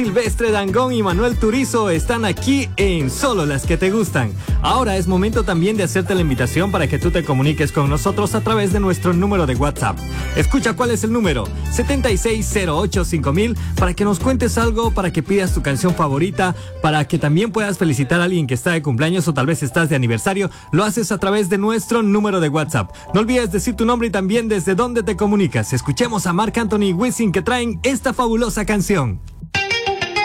Silvestre Dangond y Manuel Turizo están aquí en Solo las que te gustan. Ahora es momento también de hacerte la invitación para que tú te comuniques con nosotros a través de nuestro número de WhatsApp. Escucha cuál es el número: 76085000, para que nos cuentes algo, para que pidas tu canción favorita, para que también puedas felicitar a alguien que está de cumpleaños o tal vez estás de aniversario. Lo haces a través de nuestro número de WhatsApp. No olvides decir tu nombre y también desde dónde te comunicas. Escuchemos a Marc Anthony y Wisin, que traen esta fabulosa canción.